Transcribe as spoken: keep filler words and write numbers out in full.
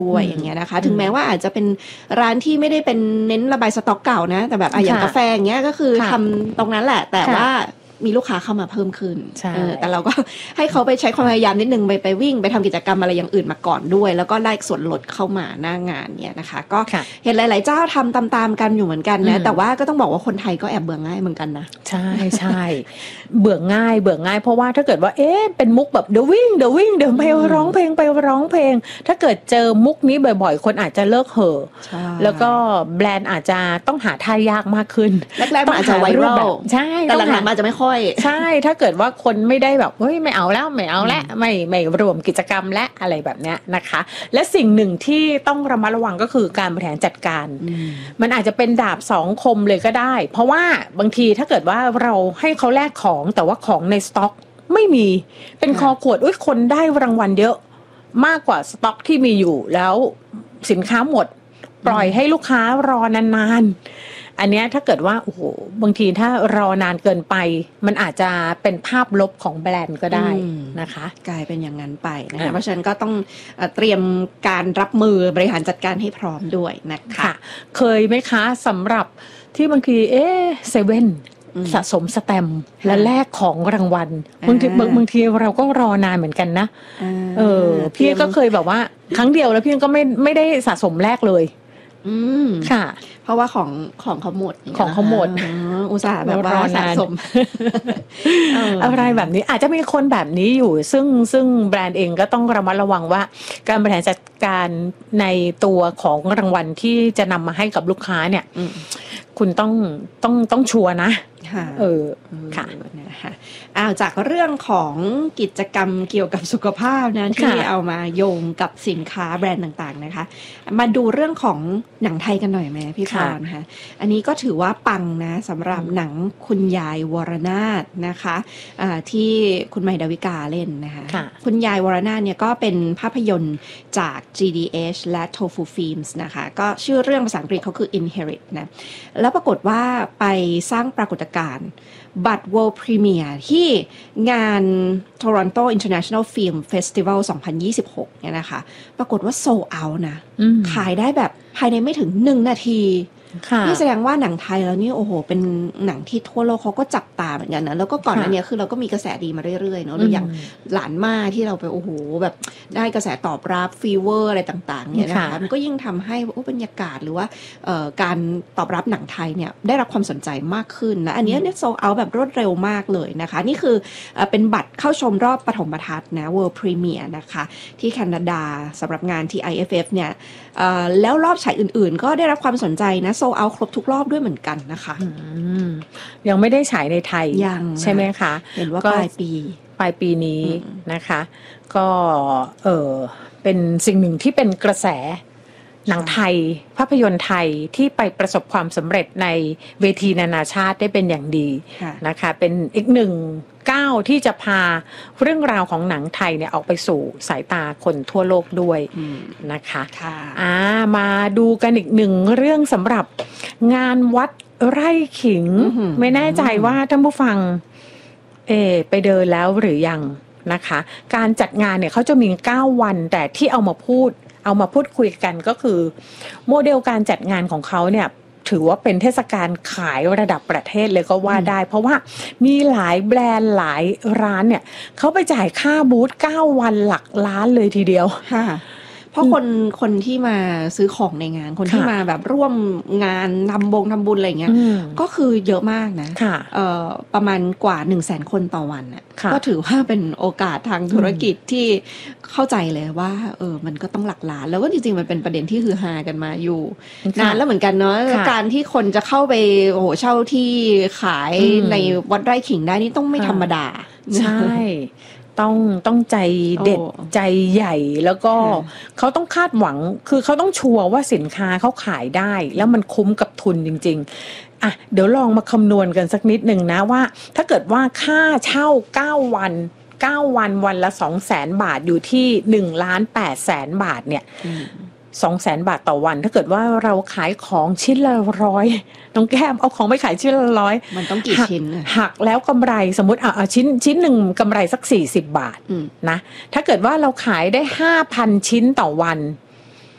ด้วยอย่างเงี้ยนะคะถึงแม้ว่าอาจจะเป็นร้านที่ไม่ได้เป็นเน้นระบายสต็อกเก่านะแต่แบบอย่างกาแฟอย่างเงี้ยก็คือทำตรงนั้นแหละแต่ว่ามีลูกค้าเข้ามาเพิ่มขึ้นแต่เราก็ให้เขาไปใช้ความพยายามนิดนึงไปไปวิ่งไปทำกิจกรรมอะไรอย่างอื่นมาก่อนด้วยแล้วก็ได้ส่วนลดเข้ามาหน้างานเนี่ยนะคะก็เห็นหลายๆเจ้าทำตามๆกันอยู่เหมือนกันนะแต่ว่าก็ต้องบอกว่าคนไทยก็แอบเบื่อง่ายเหมือนกันนะใช่ใช่เบื่อง่ายเบื่อง่ายเพราะว่าถ้าเกิดว่าเอ๊ะเป็นมุกแบบเดี๋ยววิ่งเดี๋ยววิ่งเดี๋ยวไปร้องเพลงไปร้องเพลงถ้าเกิดเจอมุกนี้บ่อยๆคนอาจจะเลิกเห่อแล้วก็แบรนด์อาจจะต้องหาท่ายากมากขึ้นแรกๆมันอาจจะไวรัลใช่แต่หลังๆมันจะไม่ค่อยใช่ถ้าเกิดว่าคนไม่ได้แบบเฮ้ยไม่เอาแล้วไม่เอาแล้วไม่ไม่รวมกิจกรรมและอะไรแบบเนี้ยนะคะและสิ่งหนึ่งที่ต้องระมัดระวังก็คือการบริหารจัดการมันอาจจะเป็นดาบสองคมเลยก็ได้เพราะว่าบางทีถ้าเกิดว่าเราให้เขาแลกของแต่ว่าของในสต็อกไม่มีเป็นคอขวดอุ๊ยคนได้รางวัลเยอะมากกว่าสต็อกที่มีอยู่แล้วสินค้าหมดปล่อยให้ลูกค้ารอนานๆอันนี้ถ้าเกิดว่าโอ้โหบางทีถ้ารอนานเกินไปมันอาจจะเป็นภาพลบของแบรนด์ก็ได้นะคะกลายเป็นอย่างนั้นไปนะคะเพราะฉะนั้นก็ต้องเตรียมการรับมือบริหารจัดการให้พร้อมด้วยนะคะเคยไหมคะสำหรับที่บางทีเอ๊ะเซเว่นสะสมสแตมป์และแลกของรางวัลบางทีบางทีเราก็รอนานเหมือนกันนะเออพี่ก็เคยแบบว่าครั้งเดียวแล้วพี่ก็ไม่ไม่ได้สะสมแลกเลยอืมค่ะเพราะว่าของของเขาหมดของเขาหมดอุตส่าห์แบบว่าสะสมอะไรแบบนี้อาจจะมีคนแบบนี้อยู่ซึ่งซึ่งแบรนด์เองก็ต้องระมัดระวังว่าการบริหารจัดการในตัวของรางวัลที่จะนำมาให้กับลูกค้าเนี่ยคุณต้องต้องต้องชัวร์นะเออค่ะนะคะอ้าวจากเรื่องของกิจกรรมเกี่ยวกับสุขภาพนะที่เอามาโยงกับสินค้าแบรนด์ต่างๆนะคะมาดูเรื่องของหนังไทยกันหน่อยไหมพี่พรนะคะอันนี้ก็ถือว่าปังนะสำหรับหนังคุณยายวรนาถนะคะะที่คุณใหม่ดาวิกาเล่นนะคะคุณยายวรนาถเนี่ยก็เป็นภาพยนตร์จาก จี ดี เอช และ Tofu Films นะคะก็ชื่อเรื่องภาษาอังกฤษเขาคือ Inherit นะแล้วปรากฏว่าไปสร้างปรากฏการณ์บัตร World Premiere ที่งาน Toronto International Film Festival สองพันยี่สิบหกเนี่ยนะคะปรากฏว่าโซลด์เอาท์นะขายได้แบบภายในไม่ถึงหนึ่งนาทีนี่แสดงว่าหนังไทยแล้วนี่โอ้โหเป็นหนังที่ทั่วโลกเขาก็จับตาเหมือนกันนะแล้วก็ก่อนหน้านี้คือเราก็มีกระแสดีมาเรื่อยๆเนาะอย่างหลานม่าที่เราไปโอ้โหแบบได้กระแสตอบรับฟีเวอร์อะไรต่างๆเนี่ยนะคะมันก็ยิ่งทำให้บรรยากาศหรือว่าการตอบรับหนังไทยเนี่ยได้รับความสนใจมากขึ้นนะอันนี้เนี่ยโซลด์เอาท์แบบรวดเร็วมากเลยนะคะนี่คือเป็นบัตรเข้าชมรอบปฐมทัศน์นะ World Premiere นะคะที่แคนาดาสำหรับงานที่ ไอ เอฟ เอฟ เนี่ยแล้วรอบฉายอื่นๆก็ได้รับความสนใจนะโซลด์เอาท์ครบทุกรอบด้วยเหมือนกันนะคะยังไม่ได้ฉายในไทยใช่ไหมคะเห็นว่าปลายปีปลายปีนี้นะคะก็เออเป็นสิ่งหนึ่งที่เป็นกระแสหนังไทยภาพยนตร์ไทยที่ไปประสบความสำเร็จในเวทีนานาชาติได้เป็นอย่างดีนะคะเป็นอีกหนึ่งก้าวที่จะพาเรื่องราวของหนังไทยเนี่ยออกไปสู่สายตาคนทั่วโลกด้วยนะคะอ่ามาดูกันอีกหนึ่งเรื่องสำหรับงานวัดไร่ขิงไม่แน่ใจว่าท่านผู้ฟังเอไปเดินแล้วหรือยังนะคะการจัดงานเนี่ยเขาจะมีเก้าวันแต่ที่เอามาพูดเอามาพูดคุยกันก็คือโมเดลการจัดงานของเขาเนี่ยถือว่าเป็นเทศกาลขายระดับประเทศเลยก็ว่าได้เพราะว่ามีหลายแบรนด์หลายร้านเนี่ยเขาไปจ่ายค่าบูธเก้าวันหลักล้านเลยทีเดียวค่ะเพราะคนคนที่มาซื้อของในงานคนที่มาแบบร่วมงานทำบงทำบุญอะไรเงี้ยก็คือเยอะมากนะประมาณกว่า หนึ่งแสน คนต่อวันน่ะก็ถือว่าเป็นโอกาสทางธุรกิจที่เข้าใจเลยว่าเออมันก็ต้องหลักล้านแล้วก็จริงๆมันเป็นประเด็นที่ฮือฮากันมาอยู่นานแล้วเหมือนกันเนาะการที่คนจะเข้าไปโอ้โหเช่าที่ขายในวัดไร่ขิงได้นี่ต้องไม่ธรรมดาใช่ต้องต้องใจเด็ดใจใหญ่แล้วก็เขาต้องคาดหวังคือเขาต้องชัวร์ว่าสินค้าเขาขายได้แล้วมันคุ้มกับทุนจริงๆอ่ะเดี๋ยวลองมาคำนวณกันสักนิดนึงนะว่าถ้าเกิดว่าค่าเช่าเก้าวันเก้าวันวันละ สองแสน บาทอยู่ที่ หนึ่งล้านแปดแสน บาทเนี่ยสองแสน บาทต่อวันถ้าเกิดว่าเราขายของชิ้นละร้อยน้องแก้มเอาของไปขายชิ้นละร้อยมันต้องกี่ชิ้นหักแล้วกำไรสมมุติเอาชิ้นชิ้นหนึ่งกำไรสักสี่สิบบาทนะถ้าเกิดว่าเราขายได้ ห้าพัน ชิ้นต่อวัน